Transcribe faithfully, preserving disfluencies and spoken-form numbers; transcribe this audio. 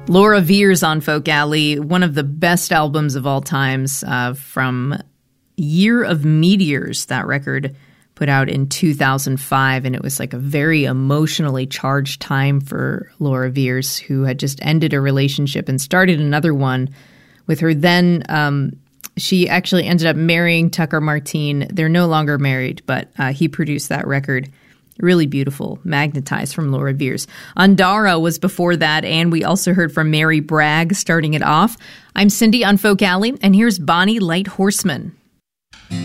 Laura Veirs on Folk Alley, one of the best albums of all times, uh, from Year of Meteors, that record put out in two thousand five, and it was like a very emotionally charged time for Laura Veirs, who had just ended a relationship and started another one with her then. Um, she actually ended up marrying Tucker Martine. They're no longer married, but uh, he produced that record. Really beautiful, Magnetized from Laura Veirs. Andara was before that, and we also heard from Mary Bragg starting it off. I'm Cindy on Folk Alley, and here's Bonnie Light Horseman.